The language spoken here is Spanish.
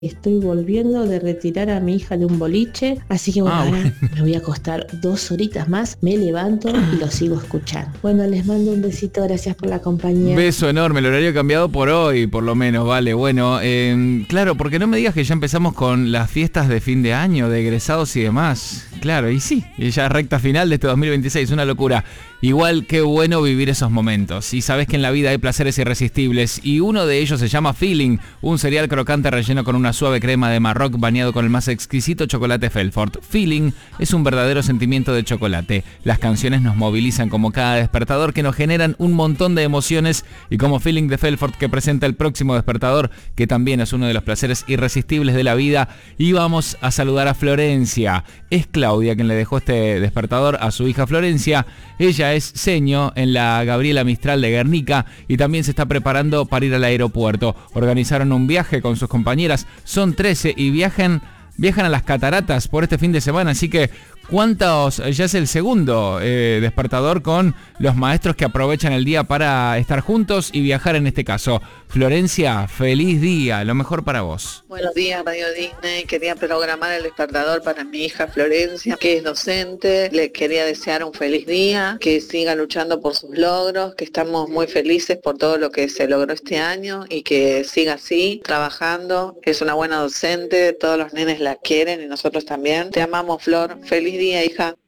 Estoy volviendo de retirar a mi hija de un boliche, así que bueno, ahora Bueno. me voy a acostar 2 horitas más, me levanto y lo sigo escuchando. Bueno, les mando un besito, gracias por la Un compañía. beso enorme, el horario cambiado por hoy, por lo menos, vale. Bueno, claro, porque no me digas que ya empezamos con las fiestas de fin de año, de egresados y demás. Claro, y sí, y ya recta final de este 2026, una locura. Igual, qué bueno vivir esos momentos. Y sabes que en la vida hay placeres irresistibles, y uno de ellos se llama Feeling, un cereal crocante relleno con una suave crema de Marroc bañado con el más exquisito chocolate Felfort. Feeling es un verdadero sentimiento de chocolate. Las canciones nos movilizan como cada despertador que nos generan un montón de emociones, y como Feeling de Felfort que presenta el próximo despertador, que también es uno de los placeres irresistibles de la vida. Y vamos a saludar a Florencia. Es Claudia quien le dejó este despertador a su hija Florencia. Ella es seño en la Gabriela Mistral de Guernica y también se está preparando para ir al aeropuerto. Organizaron un viaje con sus compañeras, son 13 y viajan a las cataratas por este fin de semana, así que ¿cuántos? Ya es el segundo despertador con los maestros que aprovechan el día para estar juntos y viajar en este caso. Florencia, feliz día, lo mejor para vos. Buenos días, Radio Disney. Quería programar el despertador para mi hija Florencia, que es docente. Le quería desear un feliz día, que siga luchando por sus logros, que estamos muy felices por todo lo que se logró este año y que siga así, trabajando. Es una buena docente, todos los nenes la quieren y nosotros también. Te amamos, Flor. Feliz día, hija.